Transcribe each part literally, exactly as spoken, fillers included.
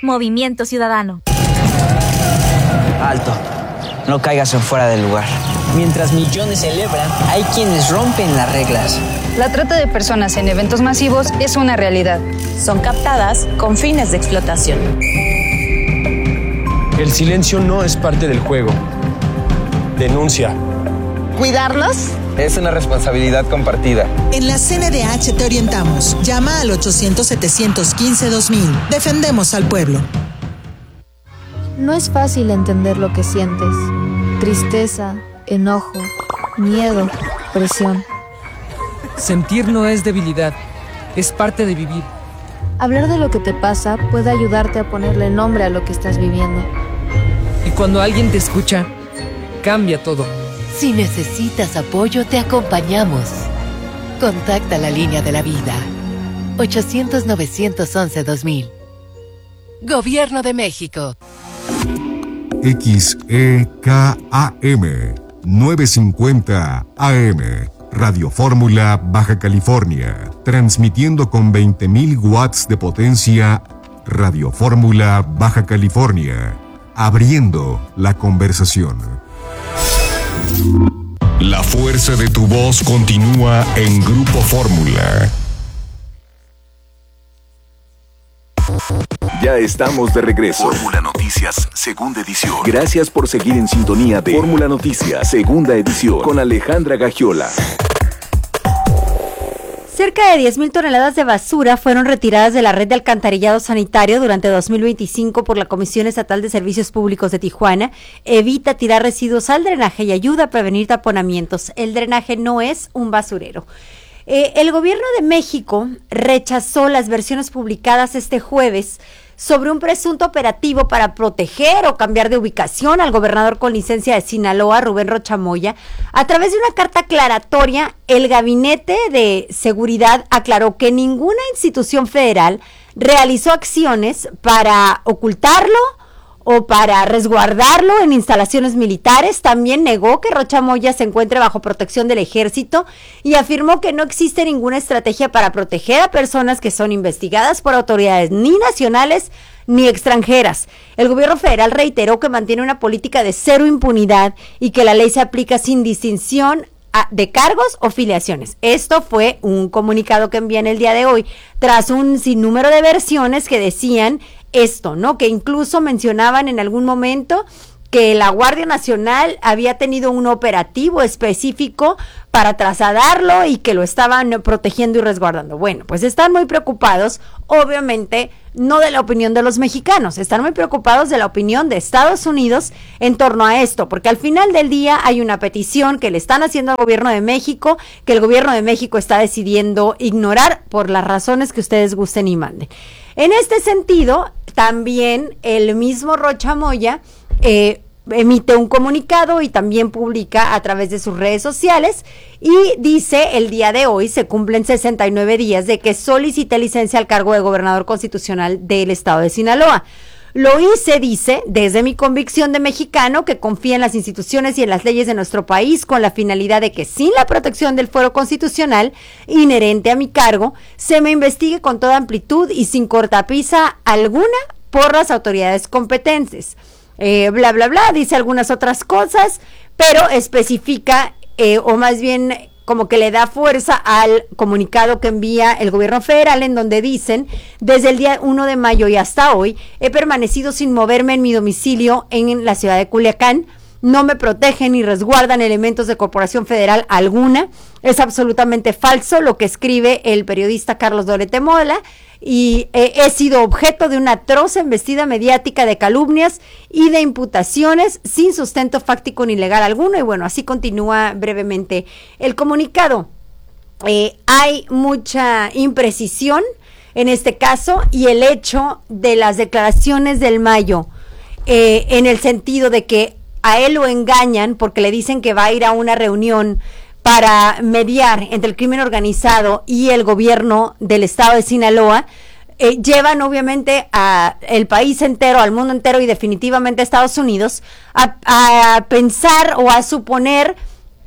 Movimiento Ciudadano. Alto. No caigas en fuera del lugar. Mientras millones celebran, hay quienes rompen las reglas. La trata de personas en eventos masivos es una realidad. Son captadas con fines de explotación. El silencio no es parte del juego. Denuncia. ¿Cuidarlos? Es una responsabilidad compartida. En la C N D H te orientamos. Llama al ochocientos, setecientos quince, dos mil. Defendemos al pueblo. No es fácil entender lo que sientes. Tristeza, enojo, miedo, presión. Sentir no es debilidad, es parte de vivir. Hablar de lo que te pasa puede ayudarte a ponerle nombre a lo que estás viviendo. Y cuando alguien te escucha, cambia todo. Si necesitas apoyo, te acompañamos. Contacta la línea de la vida. ochocientos, novecientos once, dos mil. Gobierno de México. X E K A M novecientos cincuenta A M Radio Fórmula Baja California, transmitiendo con veinte mil watts de potencia. Radio Fórmula Baja California, abriendo la conversación. La fuerza de tu voz continúa en Grupo Fórmula. Ya estamos de regreso. Fórmula Noticias, segunda edición. Gracias por seguir en sintonía de Fórmula Noticias, segunda edición, con Alejandra Gagiola. Cerca de diez mil toneladas de basura fueron retiradas de la red de alcantarillado sanitario durante dos mil veinticinco por la Comisión Estatal de Servicios Públicos de Tijuana. Evita tirar residuos al drenaje y ayuda a prevenir taponamientos. El drenaje no es un basurero. Eh, el gobierno de México rechazó las versiones publicadas este jueves sobre un presunto operativo para proteger o cambiar de ubicación al gobernador con licencia de Sinaloa, Rubén Rocha Moya. A través de una carta aclaratoria, el Gabinete de Seguridad aclaró que ninguna institución federal realizó acciones para ocultarlo o para resguardarlo en instalaciones militares. También negó que Rocha Moya se encuentre bajo protección del ejército y afirmó que no existe ninguna estrategia para proteger a personas que son investigadas por autoridades ni nacionales ni extranjeras. El gobierno federal reiteró que mantiene una política de cero impunidad y que la ley se aplica sin distinción de cargos o filiaciones. Esto fue un comunicado que envían el día de hoy, tras un sinnúmero de versiones que decían esto, ¿no? Que incluso mencionaban en algún momento que la Guardia Nacional había tenido un operativo específico para trasladarlo y que lo estaban protegiendo y resguardando. Bueno, pues están muy preocupados, obviamente, no de la opinión de los mexicanos, están muy preocupados de la opinión de Estados Unidos en torno a esto, porque al final del día hay una petición que le están haciendo al gobierno de México, que el gobierno de México está decidiendo ignorar por las razones que ustedes gusten y manden. En este sentido, también el mismo Rocha Moya eh, emite un comunicado y también publica a través de sus redes sociales y dice: el día de hoy se cumplen sesenta y nueve días de que solicité licencia al cargo de gobernador constitucional del estado de Sinaloa. Lo hice, dice, desde mi convicción de mexicano que confía en las instituciones y en las leyes de nuestro país, con la finalidad de que sin la protección del fuero constitucional inherente a mi cargo, se me investigue con toda amplitud y sin cortapisa alguna por las autoridades competentes. Eh, bla, bla, bla, dice algunas otras cosas, pero especifica, eh, o más bien como que le da fuerza al comunicado que envía el gobierno federal, en donde dicen: desde el día uno de mayo y hasta hoy he permanecido sin moverme en mi domicilio en la ciudad de Culiacán. No me protegen ni resguardan elementos de corporación federal alguna. Es absolutamente falso lo que escribe el periodista Carlos Dorete Mola, y eh, he sido objeto de una atroz embestida mediática de calumnias y de imputaciones sin sustento fáctico ni legal alguno. Y bueno, así continúa brevemente el comunicado. Eh, hay mucha imprecisión en este caso, y el hecho de las declaraciones del Mayo, eh, en el sentido de que a él lo engañan porque le dicen que va a ir a una reunión para mediar entre el crimen organizado y el gobierno del estado de Sinaloa, eh, llevan obviamente a el país entero, al mundo entero y definitivamente a Estados Unidos a, a pensar o a suponer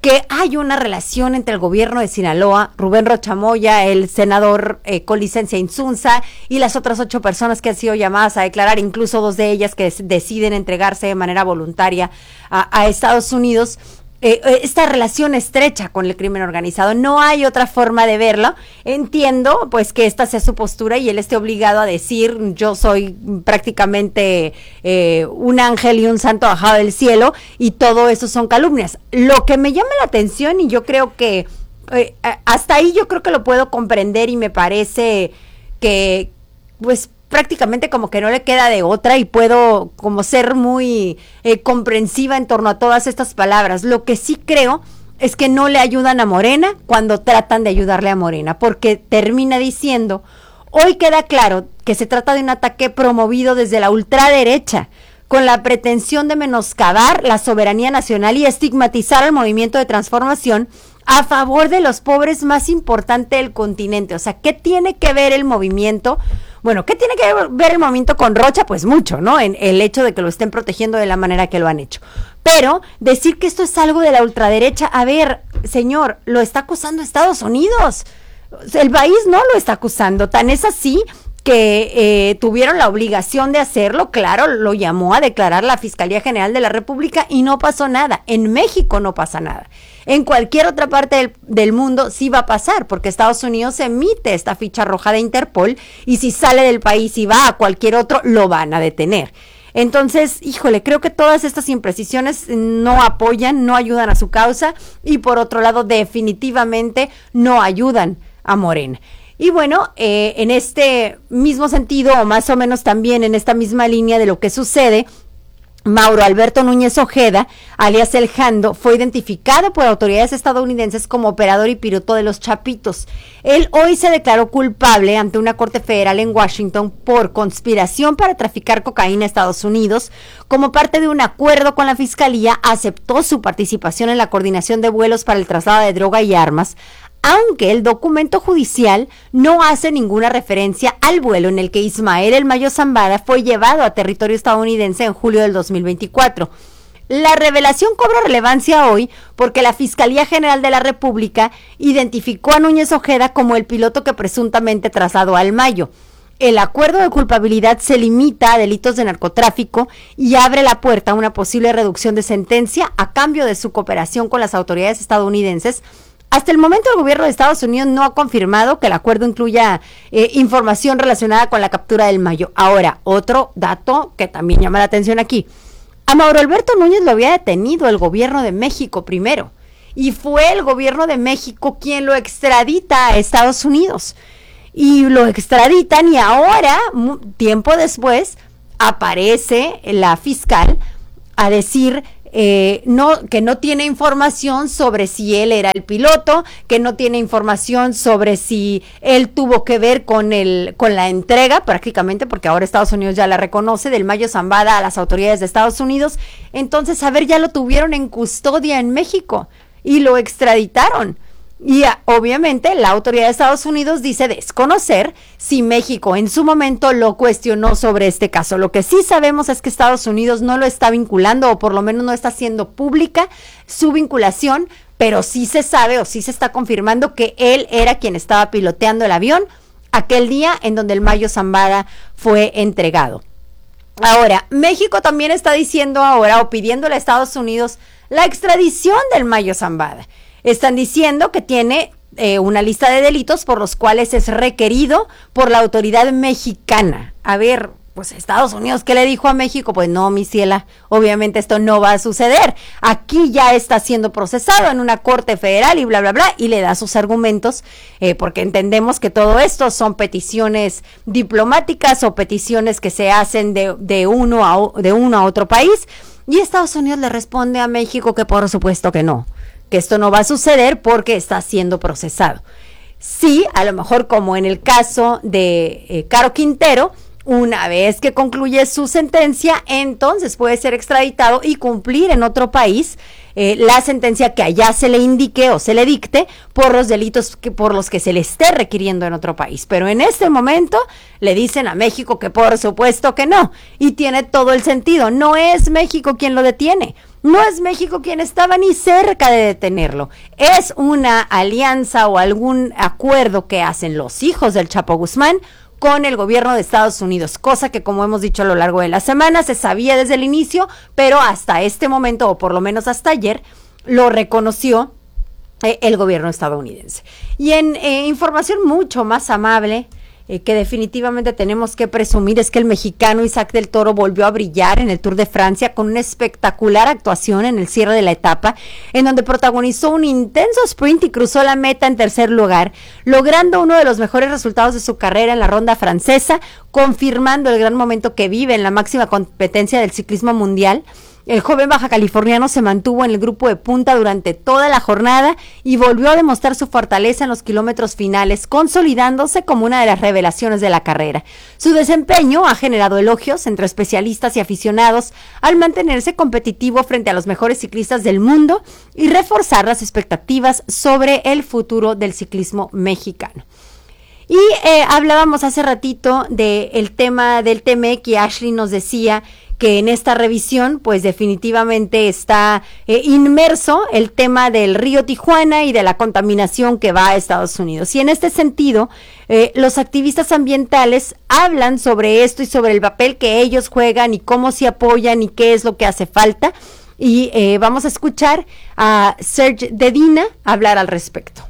que hay una relación entre el gobierno de Sinaloa, Rubén Rocha Moya, el senador eh, con licencia Insunza y las otras ocho personas que han sido llamadas a declarar, incluso dos de ellas que deciden entregarse de manera voluntaria a, a Estados Unidos. Eh, esta relación estrecha con el crimen organizado, no hay otra forma de verlo. Entiendo pues que esta sea su postura y él esté obligado a decir yo soy prácticamente eh, un ángel y un santo bajado del cielo y todo eso son calumnias. Lo que me llama la atención y yo creo que eh, hasta ahí yo creo que lo puedo comprender y me parece que pues prácticamente como que no le queda de otra y puedo como ser muy eh, comprensiva en torno a todas estas palabras. Lo que sí creo es que no le ayudan a Morena cuando tratan de ayudarle a Morena, porque termina diciendo, hoy queda claro que se trata de un ataque promovido desde la ultraderecha, con la pretensión de menoscabar la soberanía nacional y estigmatizar al movimiento de transformación a favor de los pobres más importante del continente. O sea, ¿qué tiene que ver el movimiento? Bueno, ¿qué tiene que ver el movimiento con Rocha? Pues mucho, ¿no? En el hecho de que lo estén protegiendo de la manera que lo han hecho. Pero decir que esto es algo de la ultraderecha, a ver, señor, lo está acusando Estados Unidos. El país no lo está acusando, tan es así que eh, tuvieron la obligación de hacerlo, claro, lo llamó a declarar la Fiscalía General de la República y no pasó nada. En México no pasa nada. En cualquier otra parte del, del mundo sí va a pasar, porque Estados Unidos emite esta ficha roja de Interpol y si sale del país y va a cualquier otro, lo van a detener. Entonces, híjole, creo que todas estas imprecisiones no apoyan, no ayudan a su causa y por otro lado, definitivamente no ayudan a Morena. Y bueno, eh, en este mismo sentido, o más o menos también en esta misma línea de lo que sucede, Mauro Alberto Núñez Ojeda, alias El Jando, fue identificado por autoridades estadounidenses como operador y piloto de los Chapitos. Él hoy se declaró culpable ante una corte federal en Washington por conspiración para traficar cocaína a Estados Unidos. Como parte de un acuerdo con la Fiscalía, aceptó su participación en la coordinación de vuelos para el traslado de droga y armas, aunque el documento judicial no hace ninguna referencia al vuelo en el que Ismael El Mayo Zambada fue llevado a territorio estadounidense en julio del dos mil veinticuatro. La revelación cobra relevancia hoy porque la Fiscalía General de la República identificó a Núñez Ojeda como el piloto que presuntamente trasladó al Mayo. El acuerdo de culpabilidad se limita a delitos de narcotráfico y abre la puerta a una posible reducción de sentencia a cambio de su cooperación con las autoridades estadounidenses. Hasta el momento el gobierno de Estados Unidos no ha confirmado que el acuerdo incluya eh, información relacionada con la captura del Mayo. Ahora, otro dato que también llama la atención aquí. A Mauro Alberto Núñez lo había detenido el gobierno de México primero y fue el gobierno de México quien lo extradita a Estados Unidos. Y lo extraditan y ahora, tiempo después, aparece la fiscal a decir Eh, no, que no tiene información sobre si él era el piloto, que no tiene información sobre si él tuvo que ver con el, con la entrega prácticamente, porque ahora Estados Unidos ya la reconoce, del Mayo Zambada a las autoridades de Estados Unidos. Entonces, a ver, ya lo tuvieron en custodia en México y lo extraditaron. Y a, obviamente la autoridad de Estados Unidos dice desconocer si México en su momento lo cuestionó sobre este caso. Lo que sí sabemos es que Estados Unidos no lo está vinculando o por lo menos no está haciendo pública su vinculación, pero sí se sabe o sí se está confirmando que él era quien estaba piloteando el avión aquel día en donde el Mayo Zambada fue entregado. Ahora, México también está diciendo ahora o pidiéndole a Estados Unidos la extradición del Mayo Zambada. Están diciendo que tiene eh, una lista de delitos por los cuales es requerido por la autoridad mexicana. A ver, pues Estados Unidos, ¿qué le dijo a México? Pues no, mi ciela, obviamente esto no va a suceder. Aquí ya está siendo procesado en una corte federal y bla, bla, bla, y le da sus argumentos, eh, porque entendemos que todo esto son peticiones diplomáticas o peticiones que se hacen de, de, uno, a, de uno a otro país, y Estados Unidos le responde a México que por supuesto que no, que esto no va a suceder porque está siendo procesado. Sí, a lo mejor como en el caso de eh, Caro Quintero, una vez que concluye su sentencia, entonces puede ser extraditado y cumplir en otro país eh, la sentencia que allá se le indique o se le dicte por los delitos que, por los que se le esté requiriendo en otro país. Pero en este momento le dicen a México que por supuesto que no, y tiene todo el sentido. No es México quien lo detiene. No es México quien estaba ni cerca de detenerlo. Es una alianza o algún acuerdo que hacen los hijos del Chapo Guzmán con el gobierno de Estados Unidos, cosa que, como hemos dicho a lo largo de la semana, se sabía desde el inicio, pero hasta este momento, o por lo menos hasta ayer, lo reconoció eh, el gobierno estadounidense. Y en eh, información mucho más amable, eh, que definitivamente tenemos que presumir, es que el mexicano Isaac del Toro volvió a brillar en el Tour de Francia con una espectacular actuación en el cierre de la etapa, en donde protagonizó un intenso sprint y cruzó la meta en tercer lugar, logrando uno de los mejores resultados de su carrera en la ronda francesa, confirmando el gran momento que vive en la máxima competencia del ciclismo mundial. El joven baja californiano se mantuvo en el grupo de punta durante toda la jornada y volvió a demostrar su fortaleza en los kilómetros finales, consolidándose como una de las revelaciones de la carrera. Su desempeño ha generado elogios entre especialistas y aficionados al mantenerse competitivo frente a los mejores ciclistas del mundo y reforzar las expectativas sobre el futuro del ciclismo mexicano. Y eh, hablábamos hace ratito del tema del T-MEC y Ashley nos decía que en esta revisión pues definitivamente está eh, inmerso el tema del río Tijuana y de la contaminación que va a Estados Unidos. Y en este sentido, eh, los activistas ambientales hablan sobre esto y sobre el papel que ellos juegan y cómo se apoyan y qué es lo que hace falta. Y eh, vamos a escuchar a Serge Dedina hablar al respecto.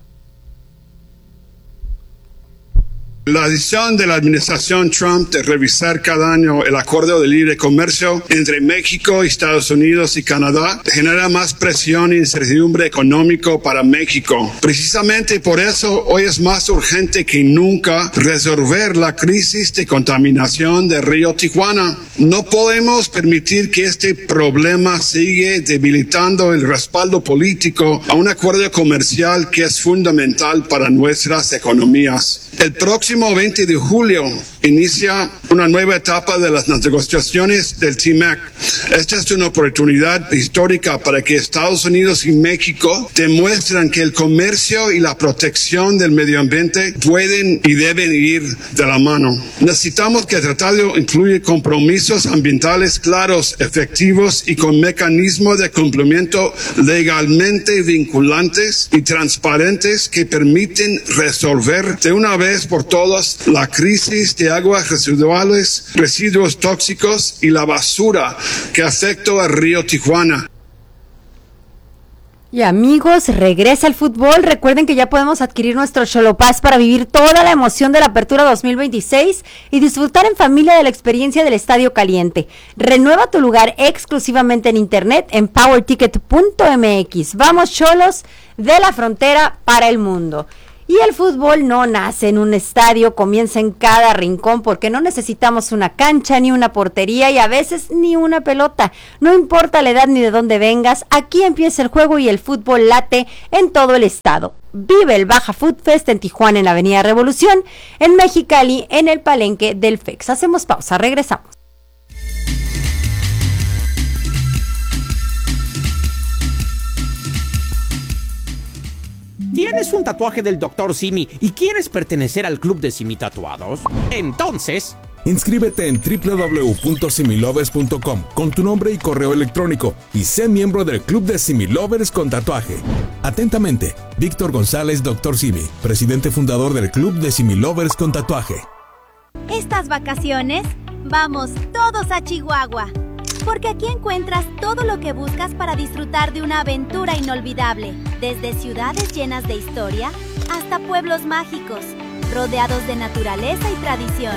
La decisión de la administración Trump de revisar cada año el acuerdo de libre comercio entre México, Estados Unidos y Canadá genera más presión e incertidumbre económico para México. Precisamente por eso hoy es más urgente que nunca resolver la crisis de contaminación del río Tijuana. No podemos permitir que este problema siga debilitando el respaldo político a un acuerdo comercial que es fundamental para nuestras economías. El próximo veinte de julio inicia una nueva etapa de las negociaciones del T-MEC. Esta es una oportunidad histórica para que Estados Unidos y México demuestren que el comercio y la protección del medio ambiente pueden y deben ir de la mano. Necesitamos que el tratado incluya compromisos ambientales claros, efectivos y con mecanismos de cumplimiento legalmente vinculantes y transparentes que permiten resolver de una vez por todas la crisis de aguas residuales, residuos tóxicos y la basura que afecta al río Tijuana. Y amigos, regresa el fútbol. Recuerden que ya podemos adquirir nuestro Xolopaz para vivir toda la emoción de la Apertura dos mil veintiséis y disfrutar en familia de la experiencia del Estadio Caliente. Renueva tu lugar exclusivamente en internet en power ticket punto m x. Vamos, Xolos, de la frontera para el mundo. Y el fútbol no nace en un estadio, comienza en cada rincón, porque no necesitamos una cancha, ni una portería y a veces ni una pelota. No importa la edad ni de dónde vengas, aquí empieza el juego y el fútbol late en todo el estado. Vive el Baja Food Fest en Tijuana, en la Avenida Revolución, en Mexicali, en el Palenque del F E X. Hacemos pausa, regresamos. ¿Tienes un tatuaje del doctor Simi y quieres pertenecer al club de Simi Tatuados? Entonces, inscríbete en doble u doble u doble u punto similovers punto com con tu nombre y correo electrónico y sé miembro del club de Similovers con tatuaje. Atentamente, Víctor González, doctor Simi, presidente fundador del club de Similovers con tatuaje. Estas vacaciones, vamos todos a Chihuahua, porque aquí encuentras todo lo que buscas para disfrutar de una aventura inolvidable, desde ciudades llenas de historia hasta pueblos mágicos, rodeados de naturaleza y tradición.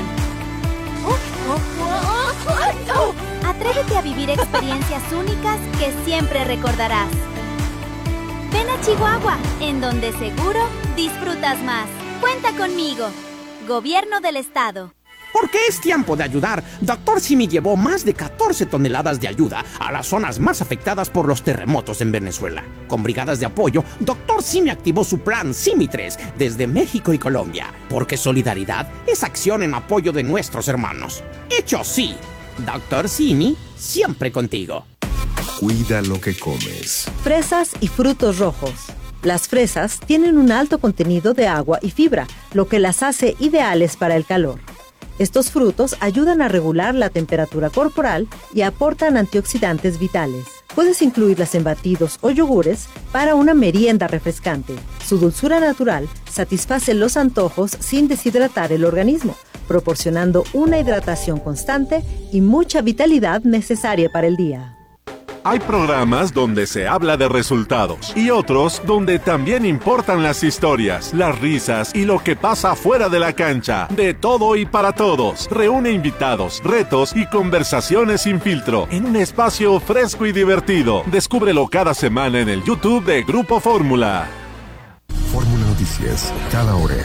Atrévete a vivir experiencias únicas que siempre recordarás. Ven a Chihuahua, en donde seguro disfrutas más. Cuenta conmigo, Gobierno del Estado. Porque es tiempo de ayudar, doctor Simi llevó más de catorce toneladas de ayuda a las zonas más afectadas por los terremotos en Venezuela. Con brigadas de apoyo, doctor Simi activó su plan Simi tres desde México y Colombia. Porque solidaridad es acción en apoyo de nuestros hermanos. Hecho sí, doctor Simi, siempre contigo. Cuida lo que comes. Fresas y frutos rojos. Las fresas tienen un alto contenido de agua y fibra, lo que las hace ideales para el calor. Estos frutos ayudan a regular la temperatura corporal y aportan antioxidantes vitales. Puedes incluirlas en batidos o yogures para una merienda refrescante. Su dulzura natural satisface los antojos sin deshidratar el organismo, proporcionando una hidratación constante y mucha vitalidad necesaria para el día. Hay programas donde se habla de resultados y otros donde también importan las historias, las risas y lo que pasa fuera de la cancha. De todo y para todos. Reúne invitados, retos y conversaciones sin filtro en un espacio fresco y divertido. Descúbrelo cada semana en el YouTube de Grupo Fórmula. Fórmula Noticias, cada hora.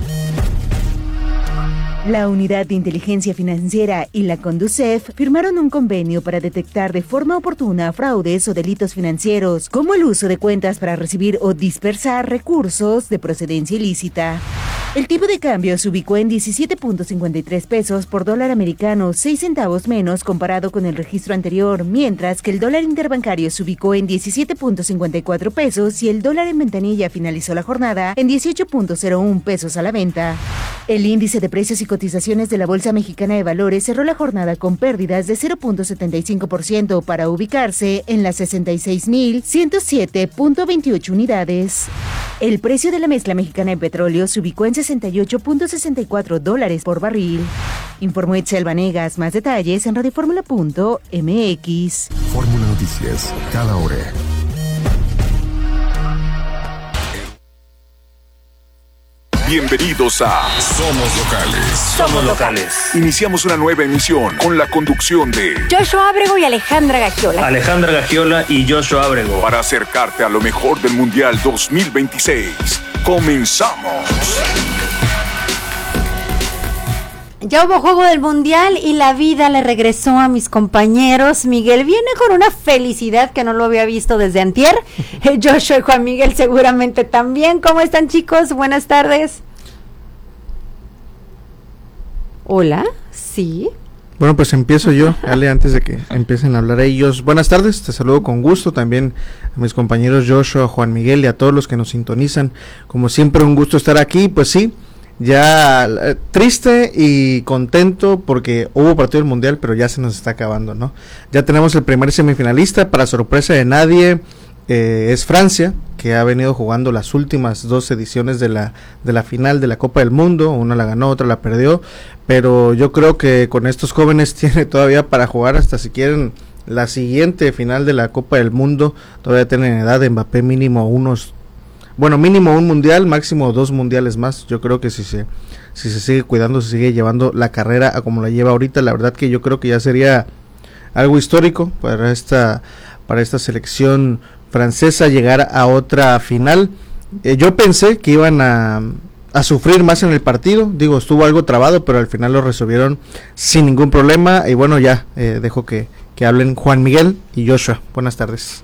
La Unidad de Inteligencia Financiera y la Conducef firmaron un convenio para detectar de forma oportuna fraudes o delitos financieros, como el uso de cuentas para recibir o dispersar recursos de procedencia ilícita. El tipo de cambio se ubicó en diecisiete punto cincuenta y tres pesos por dólar americano, seis centavos menos comparado con el registro anterior, mientras que el dólar interbancario se ubicó en diecisiete punto cincuenta y cuatro pesos y el dólar en ventanilla finalizó la jornada en dieciocho punto cero uno pesos a la venta. El índice de precios y cotizaciones de la Bolsa Mexicana de Valores cerró la jornada con pérdidas de cero punto setenta y cinco por ciento para ubicarse en las sesenta y seis mil ciento siete punto veintiocho unidades. El precio de la mezcla mexicana de petróleo se ubicó en sesenta y ocho punto sesenta y cuatro dólares por barril. Informó Itzel Vanegas. Más detalles en radioformula punto m x. Fórmula Noticias, cada hora. Bienvenidos a Somos Locales. Somos Locales. Iniciamos una nueva emisión con la conducción de Joshua Ábrego y Alejandra Gagiola. Alejandra Gagiola y Joshua Ábrego. Para acercarte a lo mejor del Mundial dos mil veintiséis. Comenzamos. Ya hubo juego del Mundial y la vida le regresó a mis compañeros. Miguel viene con una felicidad que no lo había visto desde antier. Joshua y Juan Miguel seguramente también. ¿Cómo están, chicos? Buenas tardes. Hola, sí. Bueno, pues empiezo yo, Ale, antes de que empiecen a hablar ellos. Buenas tardes, te saludo con gusto, también a mis compañeros Joshua, Juan Miguel y a todos los que nos sintonizan. Como siempre, un gusto estar aquí, pues sí. Ya eh, triste y contento porque hubo partido del Mundial, pero ya se nos está acabando, ¿no? Ya tenemos el primer semifinalista, para sorpresa de nadie, eh, es Francia, que ha venido jugando las últimas dos ediciones de la de la final de la Copa del Mundo. Una la ganó, otra la perdió, pero yo creo que con estos jóvenes tiene todavía para jugar hasta si quieren la siguiente final de la Copa del Mundo. Todavía tienen edad de Mbappé, mínimo unos Bueno, mínimo un mundial, máximo dos mundiales más. Yo creo que si se si se sigue cuidando, se sigue llevando la carrera a como la lleva ahorita, la verdad que yo creo que ya sería algo histórico para esta para esta selección francesa llegar a otra final. Eh, yo pensé que iban a, a sufrir más en el partido, digo, estuvo algo trabado, pero al final lo resolvieron sin ningún problema. Y bueno, ya eh, dejo que, que hablen Juan Miguel y Joshua. Buenas tardes.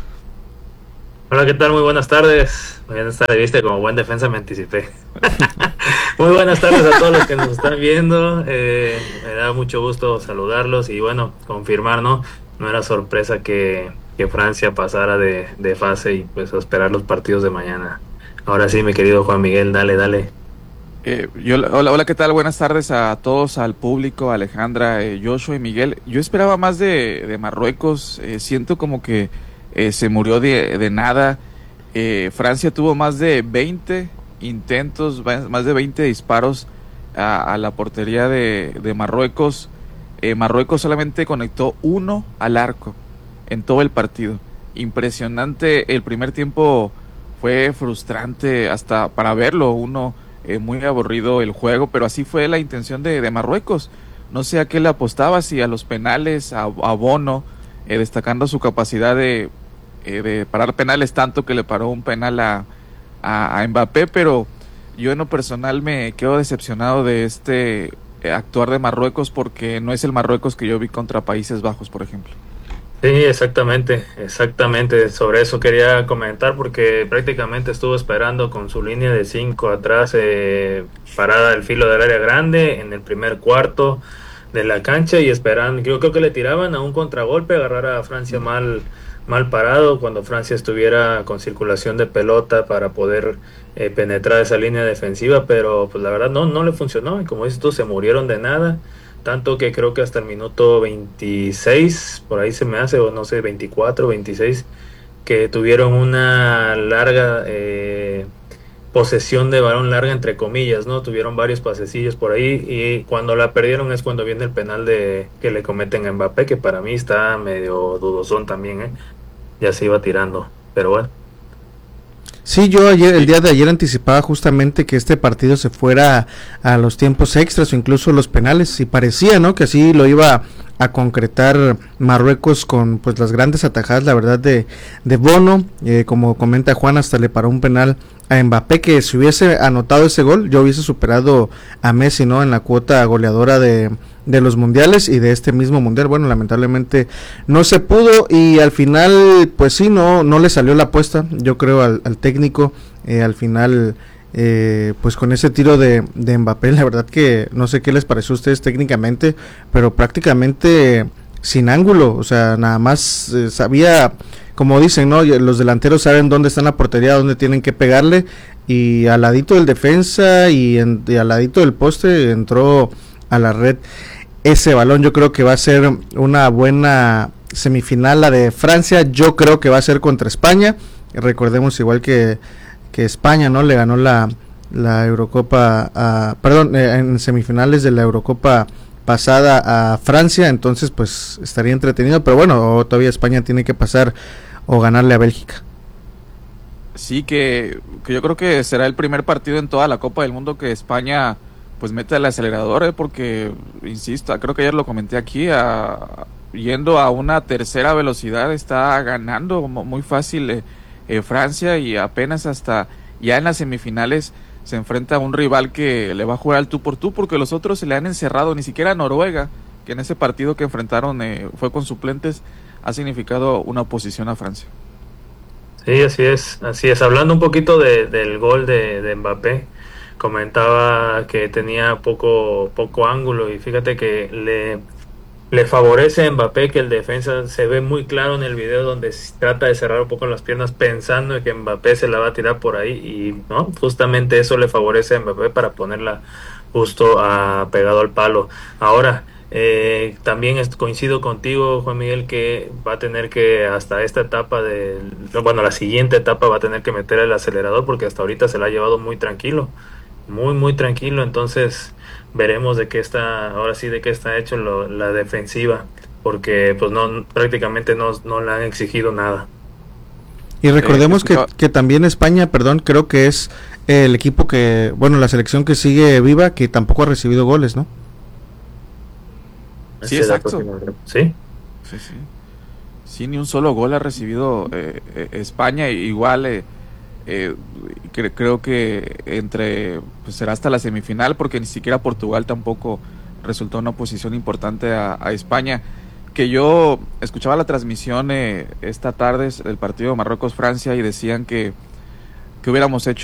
Hola, ¿qué tal? Muy buenas tardes. Buenas tardes, viste, como buen defensa me anticipé. Muy buenas tardes a todos los que nos están viendo. Eh, me da mucho gusto saludarlos y bueno, confirmar, ¿no? No era sorpresa que, que Francia pasara de, de fase y pues a esperar los partidos de mañana. Ahora sí, mi querido Juan Miguel, dale, dale. Eh, yo, hola, hola, ¿qué tal? Buenas tardes a todos, al público, Alejandra, eh, Joshua y Miguel. Yo esperaba más de, de Marruecos. Eh, siento como que Eh, se murió de, de nada. eh, Francia tuvo más de veinte intentos, más de veinte disparos a, a la portería de, de Marruecos. eh, Marruecos solamente conectó uno al arco en todo el partido. Impresionante. El primer tiempo fue frustrante hasta para verlo, uno eh, muy aburrido el juego, pero así fue la intención de, de Marruecos. No sé a qué le apostaba, si a los penales, a, a Bono, Eh, destacando su capacidad de, eh, de parar penales, tanto que le paró un penal a, a, a Mbappé, pero yo en lo personal me quedo decepcionado de este eh, actuar de Marruecos, porque no es el Marruecos que yo vi contra Países Bajos, por ejemplo. Sí, exactamente, exactamente, sobre eso quería comentar, porque prácticamente estuvo esperando con su línea de cinco atrás, eh, parada al filo del área grande, en el primer cuarto de la cancha, y esperan, yo creo que le tiraban a un contragolpe, agarrar a Francia mal mal parado, cuando Francia estuviera con circulación de pelota para poder eh, penetrar esa línea defensiva, pero pues la verdad no no le funcionó, y como dices tú, se murieron de nada. tanto que creo que hasta el minuto veintiséis, por ahí se me hace, o no sé, veinticuatro, veintiséis, que tuvieron una larga eh, posesión de balón, larga entre comillas, ¿no? Tuvieron varios pasecillos por ahí, y cuando la perdieron es cuando viene el penal de que le cometen a Mbappé, que para mí está medio dudosón también, ¿eh? Ya se iba tirando, pero bueno. Sí, yo ayer, el día de ayer anticipaba justamente que este partido se fuera a, a los tiempos extras o incluso los penales, y parecía, ¿no?, que así lo iba a concretar Marruecos con pues las grandes atajadas, la verdad, de, de Bono, eh, como comenta Juan, hasta le paró un penal a Mbappé, que si hubiese anotado ese gol, yo hubiese superado a Messi, ¿no?, en la cuota goleadora de, de los mundiales y de este mismo mundial. Bueno, lamentablemente no se pudo, y al final, pues sí, no, no le salió la apuesta, yo creo, al, al técnico, eh, al final, eh, pues con ese tiro de, de Mbappé, la verdad que no sé qué les pareció a ustedes técnicamente, pero prácticamente sin ángulo, o sea, nada más eh, sabía, como dicen, ¿no?, los delanteros saben dónde está la portería, dónde tienen que pegarle, y al ladito del defensa y, en, y al ladito del poste entró a la red ese balón. Yo creo que va a ser una buena semifinal la de Francia, yo creo que va a ser contra España. Recordemos, igual que, que España, ¿no?, le ganó la, la Eurocopa, a, perdón, eh, en semifinales de la Eurocopa pasada a Francia, entonces pues estaría entretenido, pero bueno, todavía España tiene que pasar o ganarle a Bélgica. Sí, que, que yo creo que será el primer partido en toda la Copa del Mundo que España pues mete el acelerador, eh, porque, insisto, creo que ayer lo comenté aquí, a, yendo a una tercera velocidad, está ganando muy fácil eh, eh, Francia, y apenas hasta ya en las semifinales se enfrenta a un rival que le va a jugar al tú por tú, porque los otros se le han encerrado. Ni siquiera Noruega, que en ese partido que enfrentaron eh, fue con suplentes, ha significado una oposición a Francia. Sí, así es, así es. Hablando un poquito de, del gol de, de Mbappé, comentaba que tenía poco poco ángulo, y fíjate que le, le favorece a Mbappé que el defensa se ve muy claro en el video, donde trata de cerrar un poco las piernas pensando que Mbappé se la va a tirar por ahí, y no, justamente eso le favorece a Mbappé para ponerla justo a, pegado al palo. Ahora, Eh, también es, coincido contigo, Juan Miguel, que va a tener que, hasta esta etapa de, bueno, la siguiente etapa va a tener que meter el acelerador, porque hasta ahorita se la ha llevado muy tranquilo, muy muy tranquilo. Entonces veremos de qué está, ahora sí, de qué está hecho lo, la defensiva, porque pues no, prácticamente no, no le han exigido nada. Y recordemos que, que también España, perdón, creo que es el equipo que, bueno, la selección que sigue viva, que tampoco ha recibido goles, ¿no? Sí, exacto. ¿Sí? Sí, sí. Sí, ni un solo gol ha recibido eh, eh, España. Igual eh, eh, cre- creo que entre pues será hasta la semifinal, porque ni siquiera Portugal tampoco resultó una posición importante a, a España. Que yo escuchaba la transmisión eh, esta tarde del partido Marruecos-Francia, y decían que, que hubiéramos hecho